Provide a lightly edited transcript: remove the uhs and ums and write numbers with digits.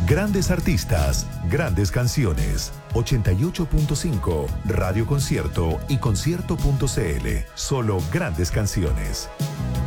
Grandes artistas, grandes canciones. 88.5, Radio Concierto y concierto.cl. Solo grandes canciones.